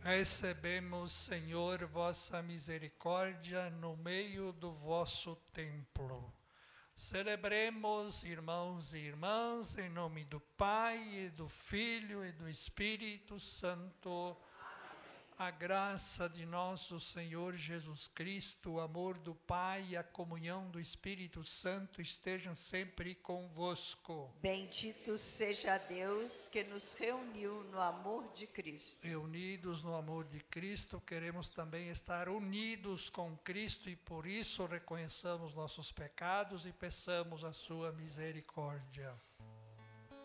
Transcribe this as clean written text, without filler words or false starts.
Recebemos, Senhor, vossa misericórdia no meio do vosso templo. Celebremos, irmãos e irmãs, em nome do Pai, e do Filho e do Espírito Santo. A graça de nosso Senhor Jesus Cristo, o amor do Pai e a comunhão do Espírito Santo estejam sempre convosco. Bendito seja Deus que nos reuniu no amor de Cristo. Reunidos no amor de Cristo, queremos também estar unidos com Cristo e por isso reconheçamos nossos pecados e peçamos a sua misericórdia.